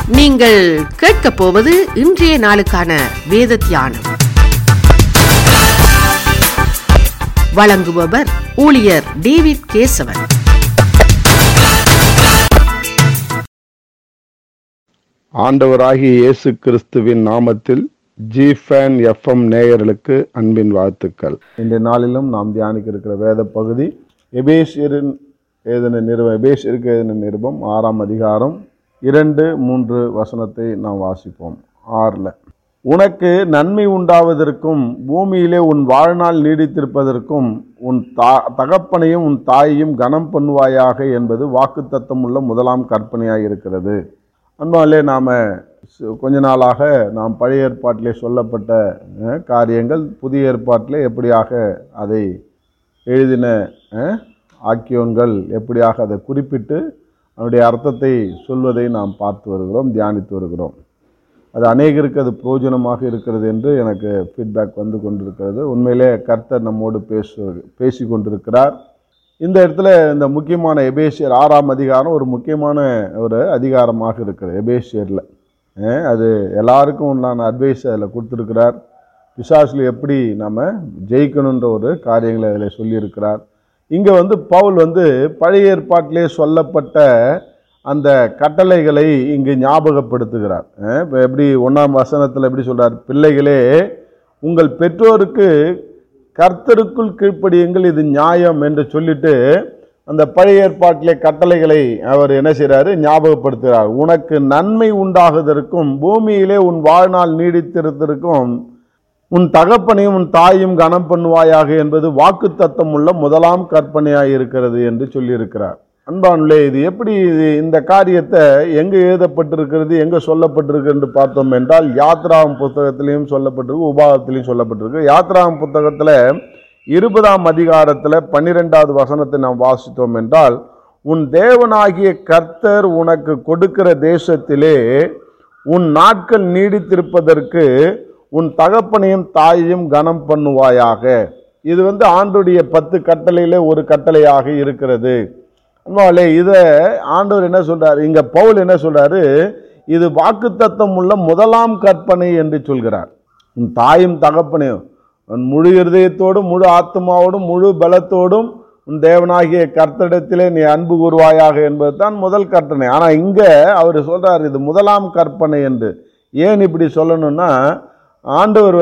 நீங்கள் கேட்கப் போவது இன்றைய நாளுக்கான வேத தியானம். வழங்குபவர் ஊழியர் டேவிட் கேசவன். ஆண்டவராகிய இயேசு கிறிஸ்துவின் நாமத்தில் ஜிஃபேன் எஃப்எம் நேயர்களுக்கு அன்பின் வாழ்த்துக்கள். இன்றைய நாளிலும் நாம் தியானிக்க இருக்கிற வேத பகுதி எபேசியருக்கு எழுதின நிருபம் 6ஆம் அதிகாரம் 2-3 வசனத்தை நாம் வாசிப்போம். 6ல், உனக்கு நன்மை உண்டாவதற்கும் பூமியிலே உன் வாழ்நாள் நீடித்திருப்பதற்கும் உன் தகப்பனையும் உன் தாயையும் கனம் பண்ணுவாயாக என்பது வாக்குத்தத்தம் உள்ள முதலாம் கற்பனையாக இருக்கிறது. அன்பாலே நாம் கொஞ்ச நாளாக நாம் பழைய ஏற்பாட்டிலே சொல்லப்பட்ட காரியங்கள் புதிய ஏற்பாட்டிலே எப்படியாக அதை எழுதின ஆக்கியோன்கள் எப்படியாக அதை குறிப்பிட்டு அதனுடைய அர்த்தத்தை சொல்வதை நாம் பார்த்து வருகிறோம், தியானித்து வருகிறோம். அது அநேகருக்கு அது பிரயோஜனமாக இருக்கிறது என்று எனக்கு ஃபீட்பேக் வந்து கொண்டிருக்கிறது. உண்மையிலே கர்த்தர் நம்மோடு பேசி கொண்டிருக்கிறார். இந்த இடத்துல இந்த முக்கியமான எபேசியர் 6ஆம் அதிகாரம் ஒரு முக்கியமான ஒரு அதிகாரமாக இருக்கிறது. எபேசியரில் அது எல்லாருக்கும் உண்டான அட்வைஸ் அதில் கொடுத்துருக்கிறார். பிசாசில் எப்படி நம்ம ஜெயிக்கணுன்ற ஒரு காரியங்களை அதில் சொல்லியிருக்கிறார். இங்கே பவுல் பழைய ஏற்பாட்டிலே சொல்லப்பட்ட அந்த கட்டளைகளை இங்கு ஞாபகப்படுத்துகிறார். இப்போ எப்படி 1ஆம் வசனத்தில் எப்படி சொல்கிறார், பிள்ளைகளே உங்கள் பெற்றோருக்கு கர்த்தருக்குள் கீழ்ப்படியுங்கள், இது நியாயம் என்று சொல்லிட்டு அந்த பழைய ஏற்பாட்டிலே கட்டளைகளை அவர் என்ன செய்கிறாரு, ஞாபகப்படுத்துகிறார். உனக்கு நன்மை உண்டாகுவதற்கும் பூமியிலே உன் வாழ்நாள் நீடித்திருப்பதற்கும் உன் தகப்பனையும் உன் தாயும் கனம் பண்ணுவாயாக என்பது வாக்குத்தத்தம் உள்ள முதலாம் கற்பனையாக இருக்கிறது என்று சொல்லியிருக்கிறார். அன்பானுள்ளே, இது எப்படி இந்த காரியத்தை எங்கே எழுதப்பட்டிருக்கிறது, எங்கே சொல்லப்பட்டிருக்கு என்று பார்த்தோம் என்றால் யாத்ராம் புத்தகத்திலையும் சொல்லப்பட்டிருக்கு, உபாகத்திலையும் சொல்லப்பட்டிருக்கு. யாத்ராம் புத்தகத்தில் 20ஆம் அதிகாரத்தில் 12வது வசனத்தை நாம் வாசித்தோம் என்றால், உன் தேவனாகிய கர்த்தர் உனக்கு கொடுக்கிற தேசத்திலே உன் நாட்கள் நீடித்திருப்பதற்கு உன் தகப்பனையும் தாயையும் கனம் பண்ணுவாயாக. இது ஆண்டுடைய 10 கட்டளையிலே ஒரு கட்டளையாக இருக்கிறது. அன்பாலே, இதை ஆண்டவர் என்ன சொல்றாரு, இங்க பவுல் என்ன சொல்றாரு, இது வாக்குத்தத்தம் உள்ள முதலாம் கற்பனை என்று சொல்கிறார். உன் தாயும் தகப்பனையும் உன் முழு இருதயத்தோடும் முழு ஆத்மாவோடும் முழு பலத்தோடும் உன் தேவனாகிய கர்த்தரிடத்திலே நீ அன்பு கூறுவாயாக என்பது தான் முதல் கற்பனை. ஆனால் இங்க அவர் சொல்றார் இது முதலாம் கற்பனை என்று. ஏன் இப்படி சொல்லணும்னா, ஆண்டவர்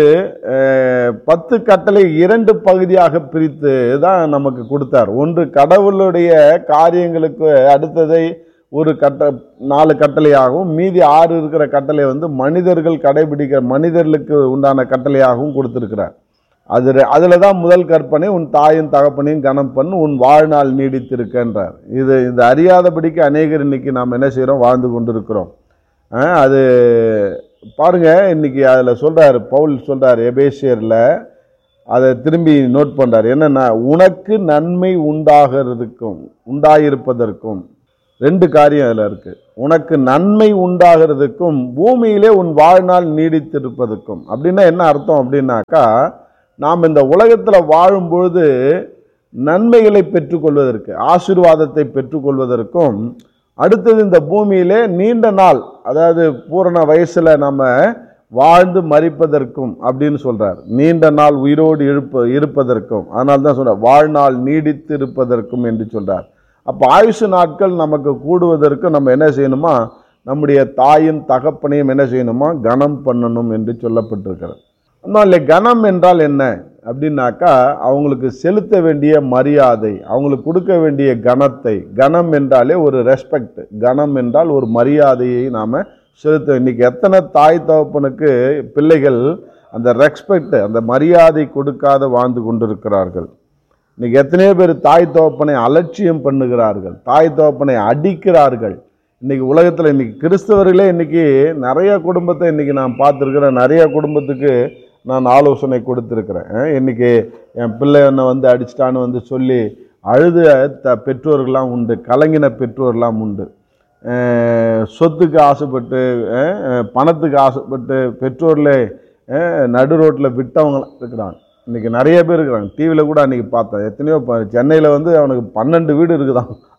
10 கட்டளை 2 பகுதியாக பிரித்து தான் நமக்கு கொடுத்தார். ஒன்று கடவுளுடைய காரியங்களுக்கு அடுத்ததை ஒரு 4 கட்டளையாகவும், மீதி 6 இருக்கிற கட்டளை மனிதர்கள் கடைபிடிக்க மனிதர்களுக்கு உண்டான கட்டளையாகவும் கொடுத்திருக்கிறார். அதில் தான் முதல் கற்பனை, உன் தாயும் தகப்பனையும் கனம் பண்ணு, உன் வாழ்நாள் நீடித்திருக்கின்றார். இது அறியாதபடிக்கு அநேகர் இன்னைக்கு நாம் என்ன செய்கிறோம், வாழ்ந்து கொண்டிருக்கிறோம். அது பாருங்க, இன்னைக்கு அதில் சொல்றாரு, பவுல் சொல்றாரு எபேசியரில், அதை திரும்பி நோட் பண்றாரு. என்னன்னா, உனக்கு நன்மை உண்டாயிருப்பதற்கும் 2 காரியம் அதில் இருக்கு. உனக்கு நன்மை உண்டாகிறதுக்கும் பூமியிலே உன் வாழ்நாள் நீடித்திருப்பதற்கும். அப்படின்னா என்ன அர்த்தம் அப்படின்னாக்கா, நாம் இந்த உலகத்தில் வாழும்பொழுது நன்மைகளை பெற்றுக்கொள்வதற்கு, ஆசீர்வாதத்தை பெற்றுக்கொள்வதற்கும், அடுத்தது இந்த பூமியிலே நீண்ட நாள், அதாவது பூரண வயசுல நம்ம வாழ்ந்து மரிப்பதற்கும் அப்படின்னு சொல்றார். நீண்ட நாள் உயிரோடு இருப்பதற்கும், அதனால தான் சொல்றார் வாழ்நாள் நீடித்து இருப்பதற்கும் என்று சொல்றார். அப்போ ஆயுசு நாட்கள் நமக்கு கூடுவதற்கு நம்ம என்ன செய்யணுமா, நம்முடைய தாயும் தகப்பனையும் என்ன செய்யணுமா, கனம் பண்ணணும் என்று சொல்லப்பட்டிருக்கிறது. அதனால கனம் என்றால் என்ன அப்படின்னாக்கா, அவங்களுக்கு செலுத்த வேண்டிய மரியாதை, அவங்களுக்கு கொடுக்க வேண்டிய கனத்தை. கனம் என்றாலே ஒரு ரெஸ்பெக்ட், கனம் என்றால் ஒரு மரியாதையை நாம் செலுத்த. இன்னைக்கு எத்தனை தாய் தகப்பனுக்கு பிள்ளைகள் அந்த ரெஸ்பெக்ட், அந்த மரியாதை கொடுக்காத வாழ்ந்து கொண்டிருக்கிறார்கள். இன்னைக்கு எத்தனையோ பேர் தாய் தகப்பனை அலட்சியம் பண்ணுகிறார்கள், தாய் தகப்பனை அடிக்கிறார்கள். இன்னைக்கு உலகத்தில் இன்னைக்கு கிறிஸ்தவர்களே இன்னைக்கு நிறைய குடும்பத்தை இன்னைக்கு நான் பார்த்துருக்கிறேன். நிறைய குடும்பத்துக்கு நான் ஆலோசனை கொடுத்துருக்கிறேன். இன்னைக்கு என் பிள்ளை என்னை அடிச்சிட்டான்னு சொல்லி அழுத பெற்றோர்கள்லாம் உண்டு, கலங்கின பெற்றோர்லாம் உண்டு. சொத்துக்கு ஆசைப்பட்டு, பணத்துக்கு ஆசைப்பட்டு பெற்றோரில் நடு ரோட்டில் விட்டவங்களாம் இருக்கிறாங்க. இன்றைக்கி நிறைய பேர் இருக்கிறாங்க. டிவியில் கூட அன்றைக்கி பார்த்தேன். எத்தனையோ சென்னையில் அவனுக்கு 12 வீடு இருக்குதான்.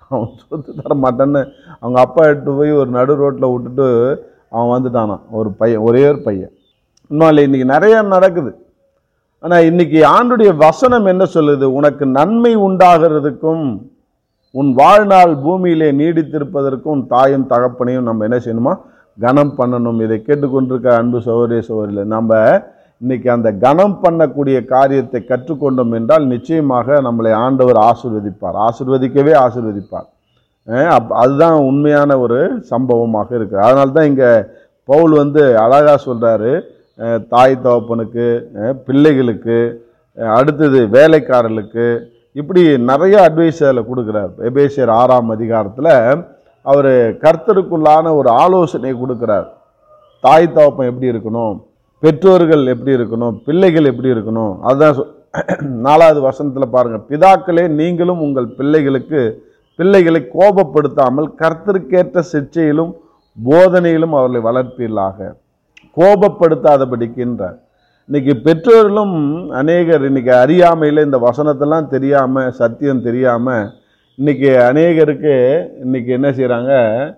அவன் சொத்து தர மாட்டேன்னு அவங்க அப்பா எடுத்து போய் ஒரு நடு ரோட்டில் விட்டுட்டு அவன் வந்துட்டானான். ஒரு பையன், ஒரே ஒரு பையன். இன்னும் இல்லை, இன்றைக்கி நிறையா நடக்குது. ஆனால் இன்றைக்கி ஆண்டுடைய வசனம் என்ன சொல்லுது? உனக்கு நன்மை உண்டாகிறதுக்கும் உன் வாழ்நாள் பூமியிலே நீடித்திருப்பதற்கும் தாயும் தகப்பனையும் நம்ம என்ன செய்யணுமா? கனம் பண்ணணும். இதை கேட்டுக்கொண்டிருக்க அன்பு சகோதரிய சகோதரிகளே, நம்ம இன்னைக்கு அந்த கனம் பண்ணக்கூடிய காரியத்தை கற்றுக்கொண்டோம் என்றால் நிச்சயமாக நம்மளை ஆண்டவர் ஆசீர்வதிப்பார், ஆசீர்வதிக்கவே ஆசீர்வதிப்பார். அதுதான் உண்மையான ஒரு சம்பவமாக இருக்குது. அதனால தான் இங்கே பவுல் அழகாக சொல்கிறாரு, தாய் தகப்பனுக்கு, பிள்ளைகளுக்கு, அடுத்தது வேலைக்காரர்களுக்கு, இப்படி நிறைய அட்வைஸ் அதில் கொடுக்குறார். எபேசியர் 6ஆம் அதிகாரத்தில் அவர் கர்த்தருக்குள்ளான ஒரு ஆலோசனை கொடுக்குறார். தாய் தகப்பன் எப்படி இருக்கணும், பெற்றோர்கள் எப்படி இருக்கணும், பிள்ளைகள் எப்படி இருக்கணும். அதுதான் 4வது வசனத்தில் பாருங்கள், பிதாக்களே நீங்களும் உங்கள் பிள்ளைகளை கோபப்படுத்தாமல் கர்த்தருக்கேற்ற சிட்சையிலும் போதனையிலும் அவர்களை வளர்ப்பீர்களாக. கோபப்படுத்தாதபடிக்கின்றார். இன்னைக்கு பெற்றோர்களும் அநேகர் இன்னைக்கு அறியாமையில் இந்த வசனத்தெல்லாம் தெரியாமல், சத்தியம் தெரியாமல் இன்னைக்கு அநேகருக்கு இன்னைக்கு என்ன செய்கிறாங்க?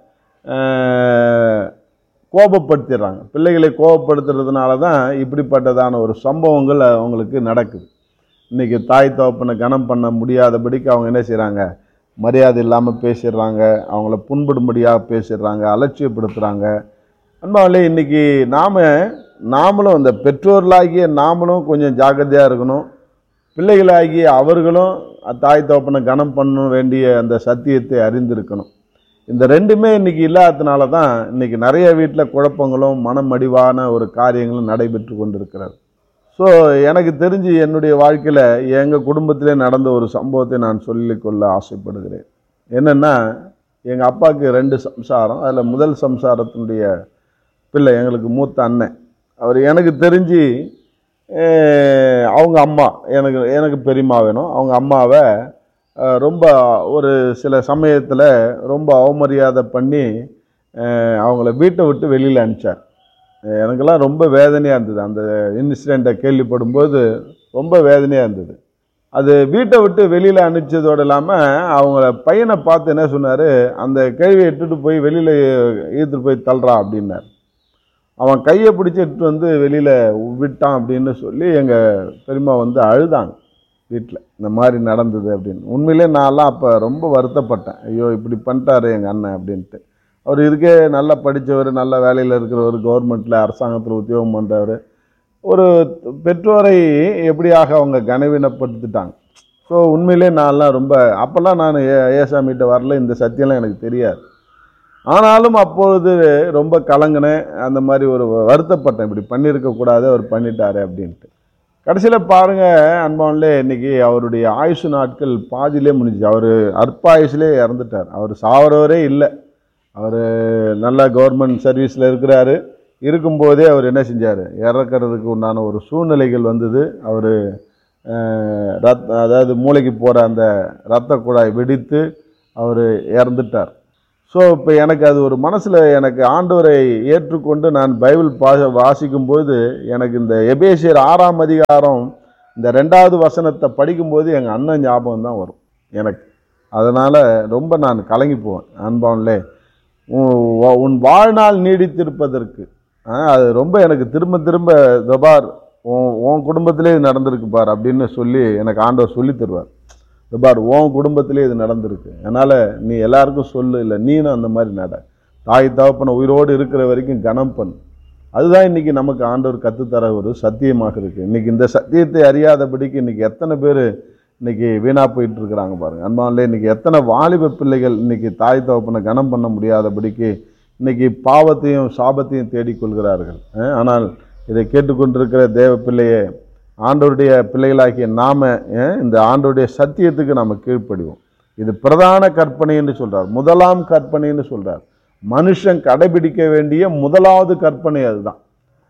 கோபப்படுத்திடுறாங்க. பிள்ளைகளை கோபப்படுத்துறதுனால தான் இப்படிப்பட்டதான ஒரு சம்பவங்கள் அவங்களுக்கு நடக்குது. இன்றைக்கி தாய் தகப்பனை கனம் பண்ண முடியாதபடிக்கு அவங்க என்ன செய்கிறாங்க? மரியாதை இல்லாமல் பேசிடுறாங்க, அவங்கள புண்படும்படியாக பேசிடுறாங்க, அலட்சியப்படுத்துகிறாங்க. அன்பாவிலே இன்றைக்கி நாமளும் அந்த பெற்றோர்களாகிய நாமளும் கொஞ்சம் ஜாக்கிரதையாக இருக்கணும். பிள்ளைகளாகிய அவர்களும் தாய் தகப்பனை கனம் பண்ண வேண்டிய அந்த சத்தியத்தை அறிந்திருக்கணும். இந்த ரெண்டுமே இன்றைக்கி இல்லாததுனால தான் இன்றைக்கி நிறைய வீட்டில் குழப்பங்களும் மனமடிவான ஒரு காரியங்களும் நடைபெற்று கொண்டிருக்கிறது. ஸோ எனக்கு தெரிஞ்சு என்னுடைய வாழ்க்கையில் எங்கள் குடும்பத்திலே நடந்த ஒரு சம்பவத்தை நான் சொல்லிக்கொள்ள ஆசைப்படுகிறேன். என்னென்னா, எங்கள் அப்பாவுக்கு 2 சம்சாரம். அதில் முதல் சம்சாரத்தினுடைய பிள்ளை எங்களுக்கு மூத்த அண்ணன். அவர் எனக்கு தெரிஞ்சு அவங்க அம்மா, எனக்கு பெரியம்மா வேணும், அவங்க அம்மாவை ரொம்ப ஒரு சில சமயத்தில் ரொம்ப அவமரியாதை பண்ணி அவங்கள வீட்டை விட்டு வெளியில் அனுப்பிச்சார். எனக்கெல்லாம் ரொம்ப வேதனையாக இருந்தது. அந்த இன்சிடெண்ட்டை கேள்விப்படும்போது ரொம்ப வேதனையாக இருந்தது. அது வீட்டை விட்டு வெளியில் அனுப்பிச்சதோடு இல்லாமல் அவங்கள பையனை பார்த்து என்ன சொன்னார்? அந்த கேள்வியை எடுத்துகிட்டு போய் வெளியில் ஈர்த்துட்டு போய் தள்ளுறா அப்படின்னார். அவன் கையை பிடிச்சி எடுத்துட்டு வெளியில் விட்டான் அப்படின்னு சொல்லி எங்கள் பெரியம்மா அழுதாங்க வீட்டில். இந்த மாதிரி நடந்தது அப்படின்னு. உண்மையிலே நான்லாம் அப்போ ரொம்ப வருத்தப்பட்டேன். ஐயோ இப்படி பண்ணிட்டாரு எங்கள் அண்ணன் அப்படின்ட்டு. அவர் இதுக்கே நல்லா படித்தவர், நல்ல வேலையில் இருக்கிறவர், கவர்மெண்ட்டில் அரசாங்கத்தில் உத்தியோகம் பண்ணுறவர். ஒரு பெற்றோரை எப்படியாக அவங்க கனவீனப்படுத்திட்டாங்க. ஸோ உண்மையிலே நான்லாம் ரொம்ப, அப்போல்லாம் நான் ஏசாமிகிட்ட வரல, இந்த சத்தியம்லாம் எனக்கு தெரியாது. ஆனாலும் அப்பொழுது ரொம்ப கலங்கினேன், அந்த மாதிரி ஒரு வருத்தப்பட்டேன், இப்படி பண்ணியிருக்கக்கூடாது, அவர் பண்ணிட்டாரு அப்படின்ட்டு. கடைசியில் பாருங்கள் அன்பான்லே, இன்றைக்கி அவருடைய ஆயுசு நாட்கள் பாதியிலே முடிஞ்சிச்சு. அவர் அற்பாயுசிலே இறந்துட்டார். அவர் சாவரவரே இல்லை. அவர் நல்ல கவர்மெண்ட் சர்வீஸில் இருக்கிறாரு. இருக்கும்போதே அவர் என்ன செஞ்சார்? இறக்கிறதுக்கு உண்டான ஒரு சூழ்நிலைகள் வந்தது. அவர் அதாவது மூளைக்கு போகிற அந்த இரத்த குழாய் வெடித்து அவர் இறந்துட்டார். ஸோ இப்போ எனக்கு அது ஒரு மனசில், எனக்கு ஆண்டவரை ஏற்றுக்கொண்டு நான் பைபிள் வாசிக்கும்போது எனக்கு இந்த எபேசியர் 6ஆம் அதிகாரம் இந்த 2வது வசனத்தை படிக்கும்போது எங்கள் அண்ணன் ஞாபகம் தான் வரும் எனக்கு. அதனால் ரொம்ப நான் கலங்கி போவேன். அன்பான்லே, உன் வாழ்நாள் நீடித்திருப்பதற்கு அது ரொம்ப எனக்கு திரும்ப திரும்ப தபார் உன் குடும்பத்திலே இது நடந்திருக்கு பார் அப்படின்னு சொல்லி எனக்கு ஆண்டவர் சொல்லி தருவார். பார் உன் குடும்பத்திலே இது நடந்திருக்கு, அதனால் நீ எல்லாருக்கும் சொல்லு, இல்லை நீனும் அந்த மாதிரி நட, தாய் தகப்பனை உயிரோடு இருக்கிற வரைக்கும் கனம் பண்ணு. அதுதான் இன்றைக்கி நமக்கு ஆண்டவர் கற்றுத்தர ஒரு சத்தியமாக இருக்குது. இன்றைக்கி இந்த சத்தியத்தை அறியாதபடிக்கு இன்றைக்கி எத்தனை பேர் இன்றைக்கி வீணாக போயிட்டு இருக்கிறாங்க பாருங்கள். அன்பாலே, இன்றைக்கி எத்தனை வாலிப பிள்ளைகள் இன்றைக்கி தாய் தகப்பனை கனம் பண்ண முடியாதபடிக்கு இன்றைக்கி பாவத்தையும் சாபத்தையும் தேடிக்கொள்கிறார்கள். ஆனால் இதை கேட்டுக்கொண்டிருக்கிற தேவ பிள்ளையே, ஆண்டவருடைய பிள்ளைகளாகிய நாம் இந்த ஆண்டவருடைய சத்தியத்துக்கு நாம் கீழ்ப்படிவோம். இது பிரதான கற்பனை என்று சொல்கிறார், முதலாம் கற்பனை என்று சொல்கிறார். மனுஷன் கடைபிடிக்க வேண்டிய முதலாவது கற்பனை அதுதான்.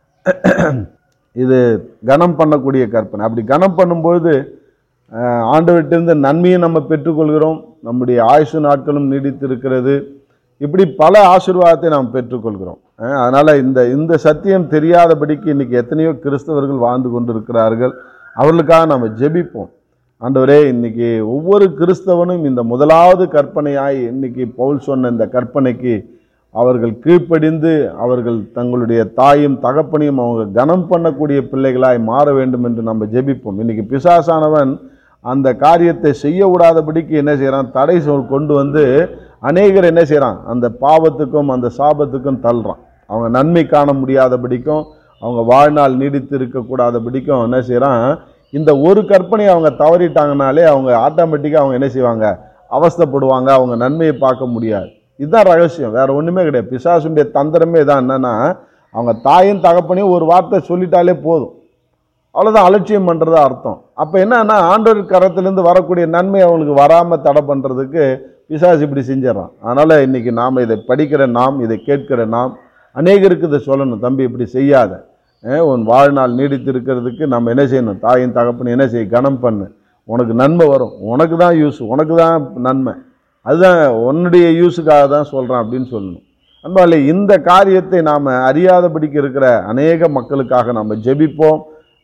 இது கனம் பண்ணக்கூடிய கற்பனை. அப்படி கனம் பண்ணும்பொழுது ஆண்டவர்கிட்ட நன்மையை நம்ம பெற்றுக்கொள்கிறோம், நம்முடைய ஆயுசு நாட்களும் நீடித்து இருக்கிறது. இப்படி பல ஆசீர்வாதத்தை நாம் பெற்றுக்கொள்கிறோம். அதனால் இந்த சத்தியம் தெரியாதபடிக்கு இன்றைக்கி எத்தனையோ கிறிஸ்தவர்கள் வாழ்ந்து கொண்டு இருக்கிறார்கள். அவர்களுக்காக நம்ம ஜெபிப்போம். ஆண்டவரே, இன்னைக்கு ஒவ்வொரு கிறிஸ்தவனும் இந்த முதலாவது கற்பனையாய் இன்னைக்கு பவுல் சொன்ன இந்த கற்பனைக்கு அவர்கள் கீழ்ப்படிந்து அவர்கள் தங்களுடைய தாயும் தகப்பனையும் அவங்க கனம் பண்ணக்கூடிய பிள்ளைகளாய் மாற வேண்டும் என்று நம்ம ஜெபிப்போம். இன்னைக்கு பிசாசானவன் அந்த காரியத்தை செய்ய விடாதபடிக்கு என்ன செய்கிறான், தடை கொண்டு வந்து அநேகர் என்ன செய்கிறான், அந்த பாவத்துக்கும் அந்த சாபத்துக்கும் தள்ளுறான். அவங்க நன்மை காண முடியாதபடிக்கும் அவங்க வாழ்நாள் நீடித்து இருக்கக்கூடாதபடிக்கும் என்ன செய்கிறான், இந்த ஒரு கற்பனையை அவங்க தவறிட்டாங்கனாலே அவங்க ஆட்டோமேட்டிக்காக அவங்க என்ன செய்வாங்க, அவஸ்தைப்படுவாங்க, அவங்க நன்மையை பார்க்க முடியாது. இதுதான் ரகசியம், வேற ஒன்றுமே கிடையாது. பிசாசுடைய தந்திரமே தான். என்னன்னா, அவங்க தாயும் தகப்பனையும் ஒரு வார்த்தை சொல்லிட்டாலே போதும், அவ்வளோதான், அலட்சியம் பண்ணுறதா அர்த்தம். அப்போ என்னன்னா, ஆண்டவர் கரத்திலேருந்து வரக்கூடிய நன்மை அவங்களுக்கு வராமல் தடை பண்ணுறதுக்கு பிசாசு இப்படி செஞ்சிடறான். அதனால் இன்றைக்கி நாம் இதை படிக்கிற நாம், இதை கேட்கிற நாம் அநேகருக்கு இதை சொல்லணும். தம்பி, இப்படி செய்யாத, உன் வாழ்நாள் நீடித்து இருக்கிறதுக்கு நம்ம என்ன செய்யணும், தாயின் தகப்பனை என்ன செய்ய, கனம் பண்ணு, உனக்கு நன்மை வரும், உனக்கு தான் யூஸ், உனக்கு தான் நன்மை, அதுதான் உன்னுடைய யூஸுக்காக தான் சொல்கிறான் அப்படின்னு சொல்லணும். அன்பாலே, இந்த காரியத்தை நாம் அறியாதபடிக்கு இருக்கிற அநேக மக்களுக்காக நம்ம ஜெபிப்போம்.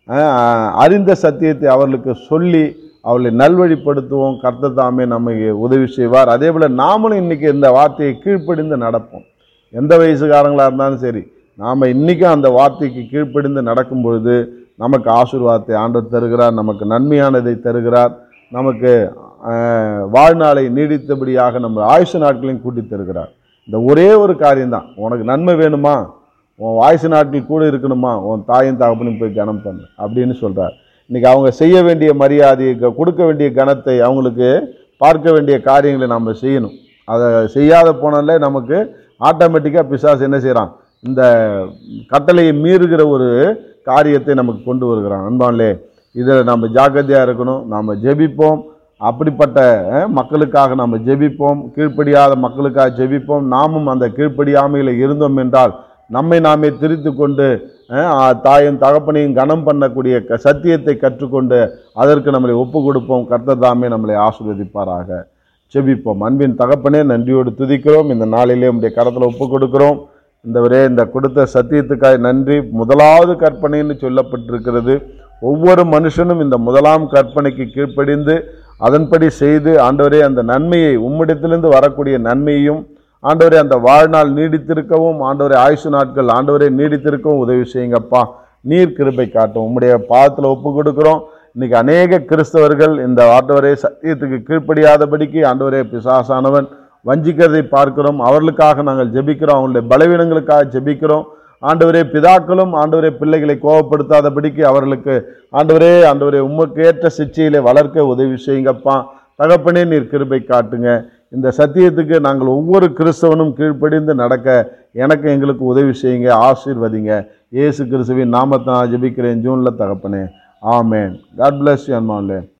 அறிந்த சத்தியத்தை அவர்களுக்கு சொல்லி அவளை நல்வழிப்படுத்துவோம். கர்த்தர் தாமே நமக்கு உதவி செய்வார். அதே போல் நாமளும் இன்றைக்கி இந்த வார்த்தையை கீழ்ப்படிந்து நடப்போம். எந்த வயசுக்காரங்களாக இருந்தாலும் சரி, நாம் இன்றைக்கும் அந்த வார்த்தைக்கு கீழ்ப்படிந்து நடக்கும் பொழுது நமக்கு ஆசீர்வாதத்தை ஆண்டவர் தருகிறார், நமக்கு நன்மையானதை தருகிறார், நமக்கு வாழ்நாளை நீடித்தபடியாக நம்ம ஆயுசு நாட்களையும் கூட்டி தருகிறார். இந்த ஒரே ஒரு காரியம்தான், உனக்கு நன்மை வேணுமா, உன் ஆயுசு நாட்கள் கூட இருக்கணுமா, உன் தாயும் தகப்பனையும் போய் கனம் பண்ணு அப்படின்னு சொல்கிறார். இன்றைக்கி அவங்க செய்ய வேண்டிய மரியாதையை, கொடுக்க வேண்டிய கனத்தை, அவங்களுக்கு பார்க்க வேண்டிய காரியங்களை நம்ம செய்யணும். அதை செய்யாத போனாலே நமக்கு ஆட்டோமேட்டிக்காக பிசாசு என்ன செய்கிறான், இந்த கட்டளையை மீறுகிற ஒரு காரியத்தை நமக்கு கொண்டு வருகிறான். அன்பாலே, இதில் நம்ம ஜாக்கிரதையாக இருக்கணும். நாம் ஜெபிப்போம், அப்படிப்பட்ட மக்களுக்காக நாம் ஜெபிப்போம், கீழ்ப்படியாத மக்களுக்காக ஜெபிப்போம். நாமும் அந்த கீழ்ப்படியாமையில் இருந்தோம் என்றால் நம்மை நாமே திரித்து கொண்டு தாயும் தகப்பனையும் கனம் பண்ணக்கூடிய சத்தியத்தை கற்றுக்கொண்டு அதற்கு நம்மளை ஒப்பு கொடுப்போம். கர்த்தர் தாமே நம்மளை ஆசீர்வதிப்பாராக. ஜெபிப்போம். அன்பின் தகப்பனே, நன்றியோடு துதிக்கிறோம். இந்த நாளிலே உம்முடைய கரத்தில் ஒப்பு கொடுக்கிறோம். இந்த கொடுத்த சத்தியத்துக்காக நன்றி. முதலாவது கற்பனைன்னு சொல்லப்பட்டிருக்கிறது. ஒவ்வொரு மனுஷனும் இந்த முதலாம் கற்பனைக்கு கீழ்ப்படிந்து அதன்படி செய்து ஆண்டவரே, அந்த நன்மையை, உம்மிடத்திலிருந்து வரக்கூடிய நன்மையையும் ஆண்டவரே, அந்த வாழ்நாள் நீடித்திருக்கவும், ஆண்டவரே ஆயுசு நாட்கள் ஆண்டவரே நீடித்திருக்கவும் உதவி செய்யுங்கப்பா. நீர் கிருபை காட்டும். உம்முடைய பாதத்தில் ஒப்பு கொடுக்கிறோம். இன்னைக்கு அநேக கிறிஸ்தவர்கள் இந்த ஆண்டவரே சத்தியத்துக்கு கீழ்ப்படியாதபடிக்கு ஆண்டவரே பிசாசானவன் வஞ்சிக்கிறதை பார்க்கிறோம். அவர்களுக்காக நாங்கள் ஜெபிக்கிறோம், அவங்களுடைய பலவீனங்களுக்காக ஜெபிக்கிறோம். ஆண்டவரே, பிதாக்களும் ஆண்டவரே பிள்ளைகளை கோபப்படுத்தாதபடிக்கு அவர்களுக்கு ஆண்டவரே உமக்கு ஏற்ற சிச்சையிலே வளர்க்க உதவி செய்யுங்கப்பா. தகப்பனே, நீர் கிருபை காட்டுங்க. இந்த சத்தியத்துக்கு நாங்கள் ஒவ்வொரு கிறிஸ்தவனும் கீழ்ப்படிந்து நடக்க எனக்கு எங்களுக்கு உதவி செய்யுங்க, ஆசீர்வதிங்க. இயேசு கிறிஸ்துவின் நாமத்தை நான் ஜெபிக்கிறேன் ஜூனில் தகப்பனே. ஆமேன். காட் பிளஸ் யூ அன்பாலே.